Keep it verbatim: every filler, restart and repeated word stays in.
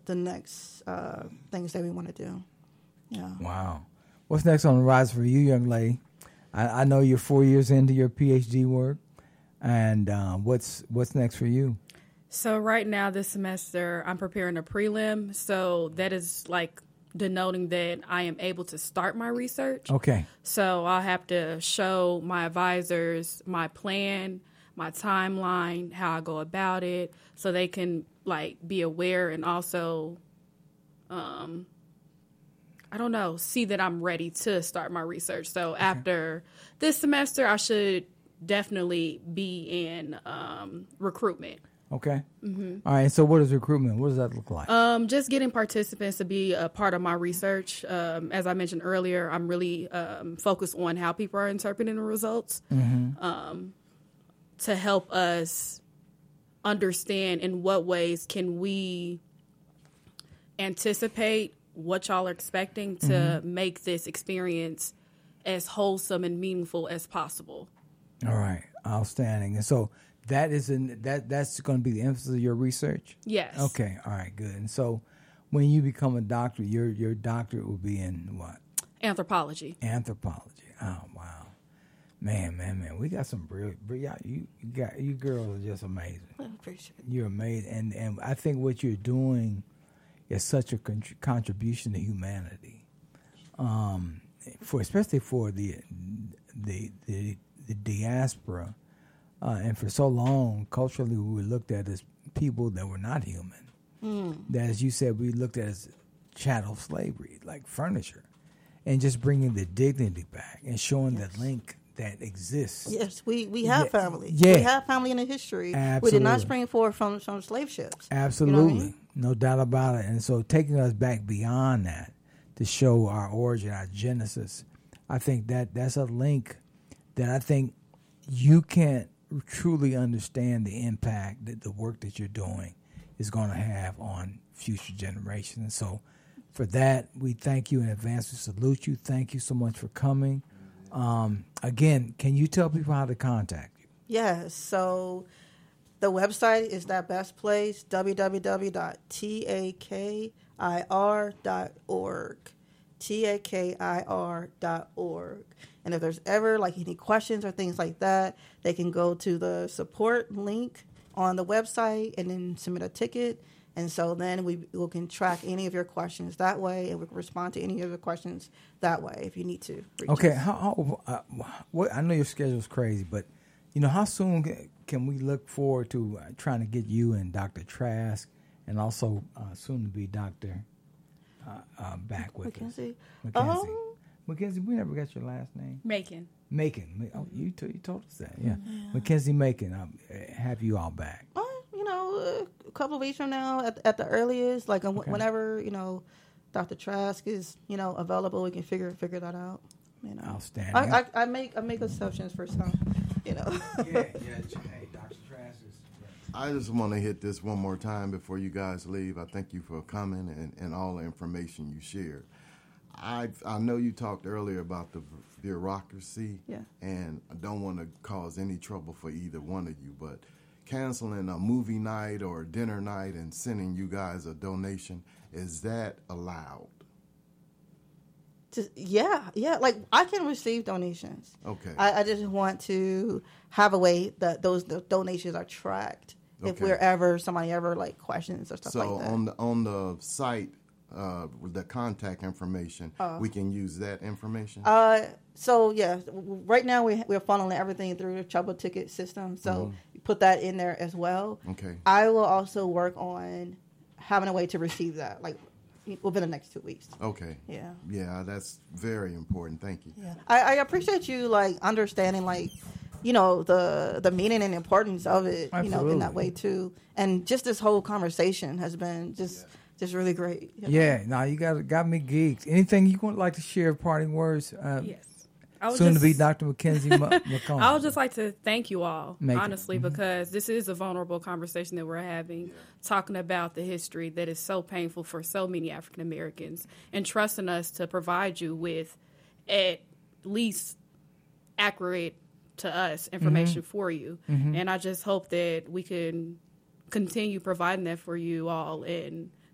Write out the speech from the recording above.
the next uh, things that we want to do. Yeah. Wow. What's next on the rise for you, young lady? I, I know you're four years into your PhD work, and uh, what's what's next for you? So right now, this semester, I'm preparing a prelim. So that is like denoting that I am able to start my research. Okay. So I'll have to show my advisors my plan, my timeline, how I go about it, so they can like be aware and also, um, I don't know, see that I'm ready to start my research. So okay. After this semester, I should definitely be in um, recruitment. Okay. Mm-hmm. All right. So what is recruitment? What does that look like? Um, just getting participants to be a part of my research. Um, as I mentioned earlier, I'm really um, focused on how people are interpreting the results mm-hmm. um, to help us understand in what ways can we anticipate what y'all are expecting to mm-hmm. make this experience as wholesome and meaningful as possible. All right. Outstanding. And so That is in, that that's going to be the emphasis of your research? Yes. Okay. All right. Good. And so, when you become a doctor, your your doctorate will be in what? Anthropology. Anthropology. Oh wow, man, man, man. We got some brilliant. You you got you girls are just amazing. I appreciate it. You're amazing, and and I think what you're doing is such a con- contribution to humanity. Um, for especially for the the the, the diaspora. Uh, and for so long, culturally, we were looked at as people that were not human. Mm. That, as you said, we looked at as chattel slavery, like furniture. And just bringing the dignity back and showing yes. the link that exists. Yes, we, we have yeah. family. Yeah. We have family in the history. Absolutely. We did not spring forward from, from slave ships. Absolutely. You know what I mean? No doubt about it. And so taking us back beyond that to show our origin, our genesis, I think that that's a link that I think you can't truly understand the impact that the work that you're doing is going to have on future generations. And so for that, we thank you in advance. We salute you. Thank you so much for coming. Um, again, can you tell people how to contact you? Yes. So the website is that best place, w w w dot takir dot org. T A K I R dot org. And if there's ever like any questions or things like that, they can go to the support link on the website and then submit a ticket. And so then we, we can track any of your questions that way, and we can respond to any of your questions that way if you need to. Okay, how, how uh, what, I know your schedule's crazy, but you know, how soon can we look forward to uh, trying to get you and Doctor Trask, and also uh, soon to be Doctor Uh, uh, back with Mackenzie. us. Mackenzie. Um, Mackenzie, we never got your last name. Macon. Macon. Oh, you, t- you told us that. Yeah. yeah. Mackenzie Macon, I'll have you all back. Uh, you know, a couple of weeks from now at, at the earliest, like okay. whenever, you know, Doctor Trask is, you know, available, we can figure figure that out. You know. Outstanding. I, I, I make I make exceptions for some, you know. yeah, yeah. Hey, Doctor Trask is... I just want to hit this one more time before you guys leave. I thank you for coming and, and all the information you shared. I I know you talked earlier about the bureaucracy, yeah. and I don't want to cause any trouble for either one of you, but canceling a movie night or a dinner night and sending you guys a donation, is that allowed? Just, yeah, yeah. Like, I can receive donations. Okay. I, I just want to have a way that those the donations are tracked. Okay. If we're ever, somebody ever, like, questions or stuff so like that. So on the, on the site, uh, the contact information, uh, we can use that information? Uh, so, yeah. Right now, we, we're funneling everything through the Trouble Ticket system. So, mm-hmm. you put that in there as well. Okay. I will also work on having a way to receive that, like, within the next two weeks. Okay. Yeah. Yeah, that's very important. Thank you. Yeah. I, I appreciate you, like, understanding, like, you know, the the meaning and importance of it, Absolutely. You know, in that way, too. And just this whole conversation has been just yeah. just really great. You know? Yeah. Now, you got got me geeked. Anything you would like to share, parting words? Uh, yes. I soon just, to be Doctor Mackenzie McComb. I would just like to thank you all, Make honestly, mm-hmm. because this is a vulnerable conversation that we're having, yeah. talking about the history that is so painful for so many African Americans, and trusting us to provide you with at least accurate to us information mm-hmm. for you. Mm-hmm. And I just hope that we can continue providing that for you all and